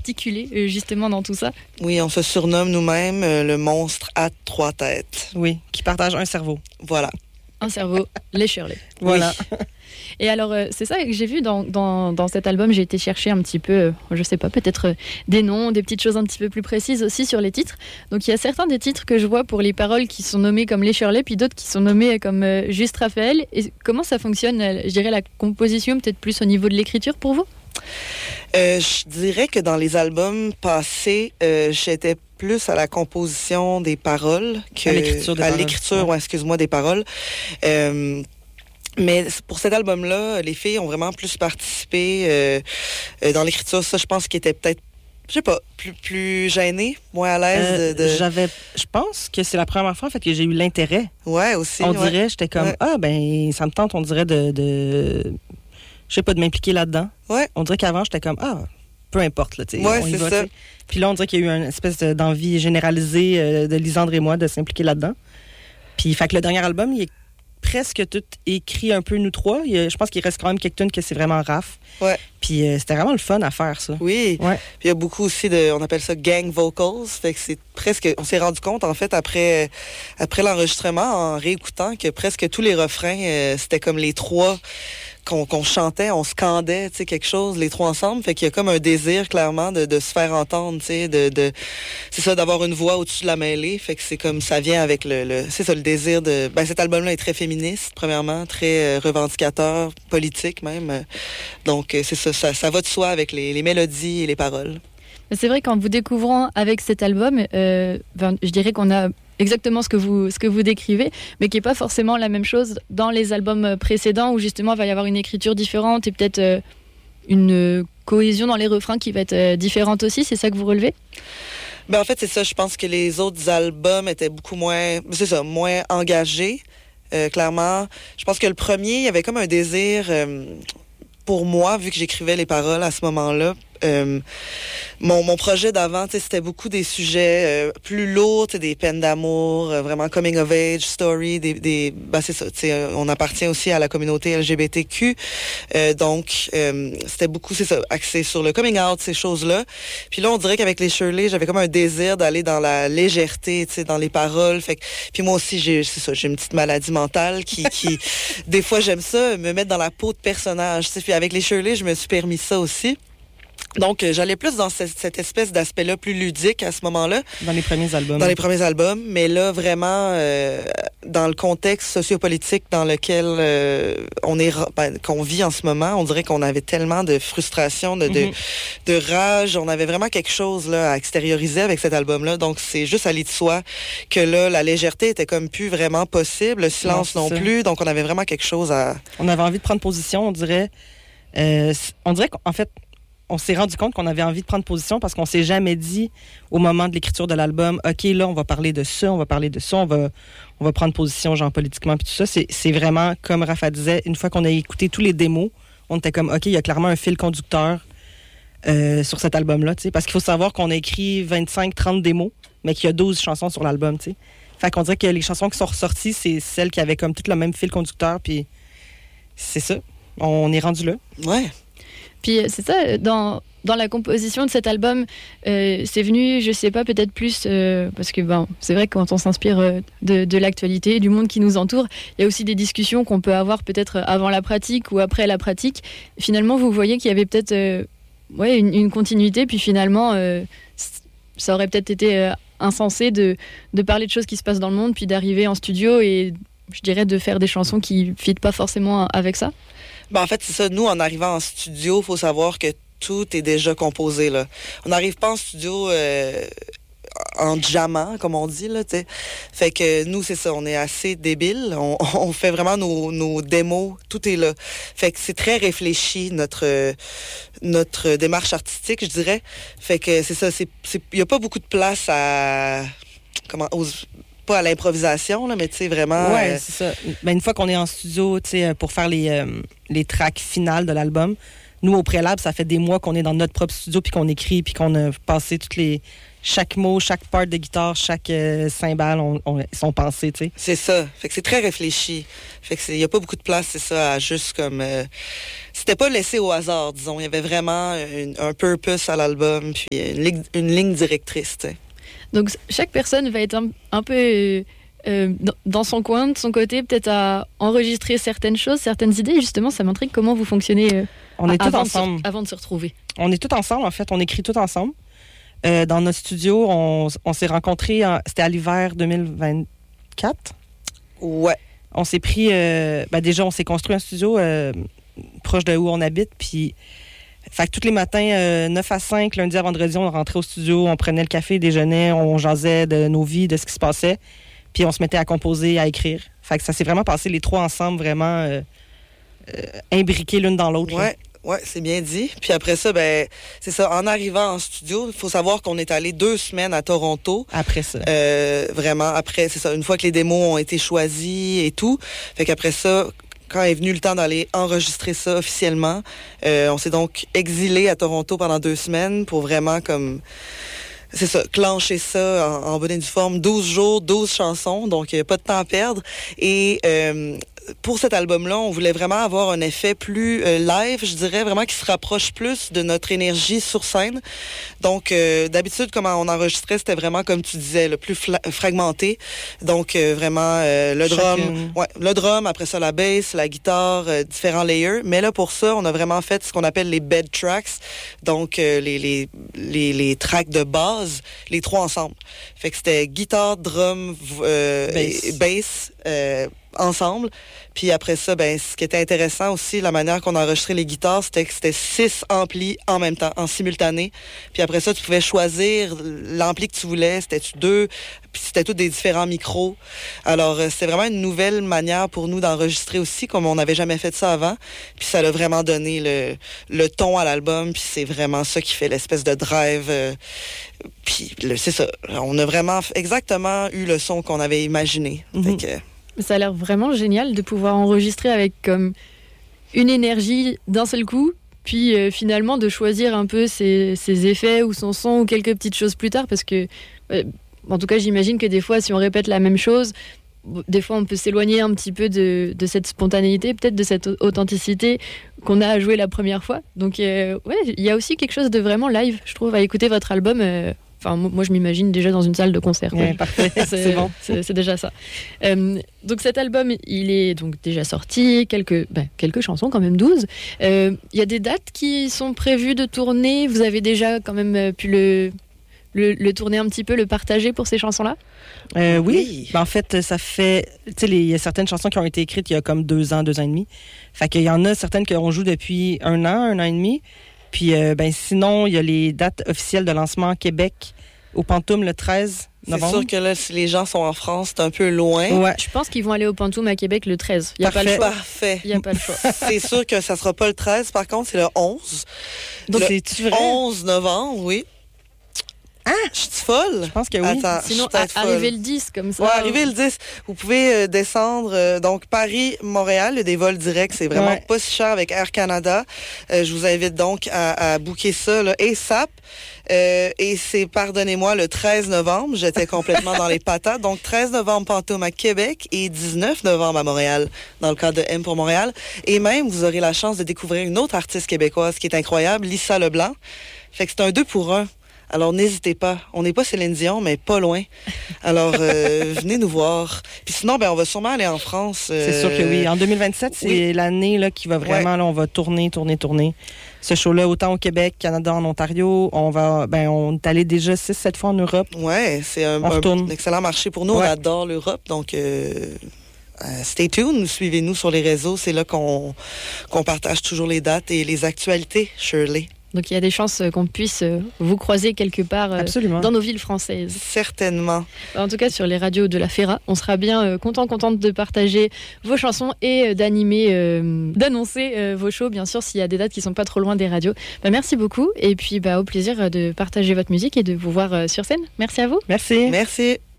articulé justement dans tout ça. Oui, on se surnomme nous-mêmes le monstre à 3 têtes. Oui, qui partage un cerveau. Voilà. Un cerveau, les Shirley. Voilà. Oui. Et alors, c'est ça que j'ai vu dans cet album. J'ai été chercher un petit peu, je sais pas, peut-être des noms, des petites choses un petit peu plus précises aussi sur les titres. Donc, il y a certains des titres que je vois pour les paroles qui sont nommés comme les Shirley, puis d'autres qui sont nommés comme juste Raphaël. Et comment ça fonctionne, je dirais, la composition, peut-être plus au niveau de l'écriture pour vous? Je dirais que dans les albums passés, j'étais plus à la composition des paroles que à l'écriture des paroles. Mais pour cet album-là, les filles ont vraiment plus participé dans l'écriture. Ça, je pense qu'ils étaient peut-être, je sais pas, plus gênés, moins à l'aise de... Je pense que c'est la première fois en fait que j'ai eu l'intérêt. Ouais, aussi. On dirait, j'étais comme, ça me tente, on dirait de je sais pas, de m'impliquer là-dedans. Ouais. On dirait qu'avant, j'étais comme, peu importe, là, tu sais. Ouais, c'est ça. Puis là, on dirait qu'il y a eu une espèce d'envie généralisée de Lisandre et moi de s'impliquer là-dedans. Puis, fait que le dernier album, il est presque tout écrit un peu nous trois. Je pense qu'il reste quand même quelques tunes que c'est vraiment raf. Ouais. Puis c'était vraiment le fun à faire, ça. Oui. Ouais. Puis il y a beaucoup aussi on appelle ça gang vocals. Fait que c'est presque, on s'est rendu compte, en fait, après l'enregistrement, en réécoutant, que presque tous les refrains, c'était comme les trois qu'on chantait, on scandait, tu sais, quelque chose, les trois ensemble. Fait qu'il y a comme un désir, clairement, de se faire entendre, tu sais, c'est ça, d'avoir une voix au-dessus de la mêlée. Fait que c'est comme, ça vient avec c'est ça, le désir cet album-là est très féministe, premièrement, très revendicateur, politique même. Donc, c'est ça va de soi avec les mélodies et les paroles. C'est vrai qu'en vous découvrant avec cet album, je dirais qu'on a exactement ce que vous décrivez, mais qui n'est pas forcément la même chose dans les albums précédents où justement il va y avoir une écriture différente et peut-être une cohésion dans les refrains qui va être différente aussi. C'est ça que vous relevez? En fait, c'est ça. Je pense que les autres albums étaient beaucoup moins engagés, clairement. Je pense que le premier, il y avait comme un désir... pour moi, vu que j'écrivais les paroles à ce moment-là, mon projet d'avant, c'était beaucoup des sujets plus lourds, des peines d'amour, vraiment coming of age story, c'est ça, on appartient aussi à la communauté LGBTQ, donc c'était beaucoup, c'est ça, axé sur le coming out, ces choses-là. Puis là, on dirait qu'avec les Shirley, j'avais comme un désir d'aller dans la légèreté, dans les paroles. Puis moi aussi, j'ai une petite maladie mentale qui des fois, j'aime ça, me mettre dans la peau de personnage. Puis avec les Shirley, je me suis permis ça aussi. Donc, j'allais plus dans cette espèce d'aspect-là plus ludique à ce moment-là. Dans les premiers albums. Dans les premiers albums. Mais là, vraiment, dans le contexte sociopolitique dans lequel qu'on vit en ce moment, on dirait qu'on avait tellement de frustration, de rage. On avait vraiment quelque chose là à extérioriser avec cet album-là. Donc, c'est juste aller de soi que là, la légèreté était comme plus vraiment possible. Le silence non plus. Donc, on avait vraiment quelque chose à... On avait envie de prendre position, on dirait. On dirait qu'en fait... On s'est rendu compte qu'on avait envie de prendre position parce qu'on s'est jamais dit au moment de l'écriture de l'album, OK, là, on va parler de ça, on va prendre position, genre, politiquement, puis tout ça. C'est vraiment, comme Rafa disait, une fois qu'on a écouté tous les démos, on était comme, OK, il y a clairement un fil conducteur sur cet album-là, tu sais, parce qu'il faut savoir qu'on a écrit 25-30 démos, mais qu'il y a 12 chansons sur l'album, tu sais. Fait qu'on dirait que les chansons qui sont ressorties, c'est celles qui avaient comme tout le même fil conducteur, puis c'est ça. On est rendu là. Ouais. Puis c'est ça, dans la composition de cet album, c'est venu, je sais pas, peut-être plus, parce que c'est vrai que quand on s'inspire de l'actualité, du monde qui nous entoure, il y a aussi des discussions qu'on peut avoir peut-être avant la pratique ou après la pratique. Finalement, vous voyez qu'il y avait peut-être une continuité, puis finalement, ça aurait peut-être été insensé de parler de choses qui se passent dans le monde, puis d'arriver en studio et, je dirais, de faire des chansons qui ne fitent pas forcément avec ça. En fait, c'est ça. Nous, en arrivant en studio, il faut savoir que tout est déjà composé, là. On n'arrive pas en studio en jammant, comme on dit, là, tu sais. Fait que nous, c'est ça, on est assez débiles. On fait vraiment nos démos, tout est là. Fait que c'est très réfléchi, notre démarche artistique, je dirais. Fait que c'est ça, il n'y a pas beaucoup de place à... pas à l'improvisation, là, mais tu sais, vraiment... Ouais, c'est ça. Une fois qu'on est en studio, tu sais, pour faire les tracks finales de l'album, Nous, au préalable, ça fait des mois qu'on est dans notre propre studio, puis qu'on écrit, puis qu'on a passé chaque mot, chaque part de guitare, chaque cymbale, ils sont pensés, tu sais. C'est ça. Fait que c'est très réfléchi. Fait que il y a pas beaucoup de place, c'est ça, à juste comme... c'était pas laissé au hasard, disons. Il y avait vraiment un purpose à l'album, puis une ligne directrice, tu sais. Donc, chaque personne va être un peu dans son coin, de son côté, peut-être à enregistrer certaines choses, certaines idées. Justement, ça m'intrigue comment vous fonctionnez on est tous ensemble. Avant de se retrouver. On est tous ensemble, en fait. On écrit tout ensemble. Dans notre studio, on s'est rencontrés, c'était à l'hiver 2024. Ouais. On s'est pris... déjà, on s'est construit un studio proche de où on habite, puis... Fait que tous les matins, 9 à 5, lundi à vendredi, on rentrait au studio, on prenait le café, déjeunait, on jasait de nos vies, de ce qui se passait, puis on se mettait à composer, à écrire. Fait que ça s'est vraiment passé les trois ensemble, vraiment imbriqués l'une dans l'autre. Ouais, c'est bien dit. Puis après ça, c'est ça. En arrivant en studio, il faut savoir qu'on est allé 2 semaines à Toronto. Après ça. Vraiment, après, c'est ça. Une fois que les démos ont été choisis et tout. Fait qu'après ça, quand est venu le temps d'aller enregistrer ça officiellement, on s'est donc exilé à Toronto pendant 2 semaines pour vraiment comme... C'est ça, clencher ça en bonne et due forme. 12 jours, 12 chansons, donc pas de temps à perdre. Et pour cet album-là, on voulait vraiment avoir un effet plus live, je dirais, vraiment qui se rapproche plus de notre énergie sur scène. Donc, d'habitude, comment on enregistrait, c'était vraiment, comme tu disais, le plus fragmenté. Donc, vraiment, le drum, après ça, la bass, la guitare, différents layers. Mais là, pour ça, on a vraiment fait ce qu'on appelle les bed tracks. Donc, les tracks de base, les 3 ensemble. Fait que c'était guitare, drum, bass ensemble. Puis après ça, ce qui était intéressant aussi, la manière qu'on enregistrait les guitares, c'était que c'était 6 amplis en même temps, en simultané. Puis après ça, tu pouvais choisir l'ampli que tu voulais. C'était 2, puis c'était tous des différents micros. Alors, c'était vraiment une nouvelle manière pour nous d'enregistrer aussi, comme on n'avait jamais fait ça avant. Puis ça a vraiment donné le ton à l'album. Puis c'est vraiment ça qui fait l'espèce de drive. Puis c'est ça. On a vraiment exactement eu le son qu'on avait imaginé. Fait que, ça a l'air vraiment génial de pouvoir enregistrer avec comme une énergie d'un seul coup, puis finalement de choisir un peu ses effets ou son son ou quelques petites choses plus tard, parce que, en tout cas, j'imagine que des fois, si on répète la même chose, des fois, on peut s'éloigner un petit peu de cette spontanéité, peut-être de cette authenticité qu'on a à jouer la première fois. Donc, il y a aussi quelque chose de vraiment live, je trouve, à écouter votre album. Enfin, moi, je m'imagine déjà dans une salle de concert. Ouais, parfait, c'est bon. C'est déjà ça. Donc, cet album, il est donc déjà sorti, quelques chansons, quand même 12. Il y a des dates qui sont prévues de tourner. Vous avez déjà quand même pu le tourner un petit peu, le partager pour ces chansons-là? Oui. En fait, ça fait... Tu sais, il y a certaines chansons qui ont été écrites il y a comme 2 ans, 2 ans et demi. Fait qu'il y en a certaines qu'on joue depuis 1 an et demi. Puis, sinon, il y a les dates officielles de lancement à Québec, au Pantoum, le 13 novembre. C'est sûr que là, si les gens sont en France, c'est un peu loin. Ouais. Je pense qu'ils vont aller au Pantoum à Québec le 13. Il n'y a pas le choix. Parfait. Il n'y a pas le choix. C'est sûr que ça ne sera pas le 13, par contre, c'est le 11. Donc, c'est-tu vrai? 11 novembre, oui. Ah! Je suis folle? Je pense que oui. Attends, sinon, arriver le 10, comme ça. Ouais, arriver le 10. Vous pouvez descendre. Donc, Paris-Montréal, il y a des vols directs. C'est vraiment pas si cher avec Air Canada. Je vous invite donc à booker ça là, ASAP. Et c'est, pardonnez-moi, le 13 novembre. J'étais complètement dans les patates. Donc, 13 novembre, Pantoum à Québec et 19 novembre à Montréal, dans le cadre de M pour Montréal. Et même, vous aurez la chance de découvrir une autre artiste québécoise qui est incroyable, Lisa Leblanc. Fait que c'est un 2 pour 1. Alors, n'hésitez pas. On n'est pas Céline Dion, mais pas loin. Alors, venez nous voir. Puis sinon, on va sûrement aller en France. C'est sûr que oui. En 2027, c'est l'année là, qui va vraiment, là, on va tourner. Ce show-là, autant au Québec, Canada, en Ontario. On est allé déjà 6-7 fois en Europe. Oui, c'est un excellent marché pour nous. On adore l'Europe, donc... stay tuned, suivez-nous sur les réseaux. C'est là qu'on partage toujours les dates et les actualités, Shirley. Donc, il y a des chances qu'on puisse vous croiser quelque part dans nos villes françaises. Certainement. En tout cas, sur les radios de la FERA, on sera bien contente de partager vos chansons et d'annoncer vos shows, bien sûr, s'il y a des dates qui ne sont pas trop loin des radios. Merci beaucoup et puis au plaisir de partager votre musique et de vous voir sur scène. Merci à vous. Merci. Merci.